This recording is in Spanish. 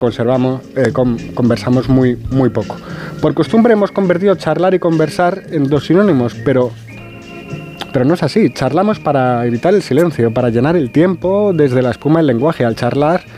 conversamos muy, muy poco. Por costumbre hemos convertido charlar y conversar en dos sinónimos, pero no es así. Charlamos para evitar el silencio, para llenar el tiempo desde la espuma del lenguaje. Al charlar